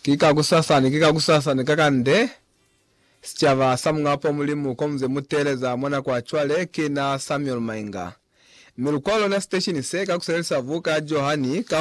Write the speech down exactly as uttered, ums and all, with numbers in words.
Kika kusasani, kika kusasani, kakande. Sichava samungapo mulimu komze muteleza mwana kwa chwale kina Samuel Mainga. Milukolo na station seka kuselesa vuka Johani.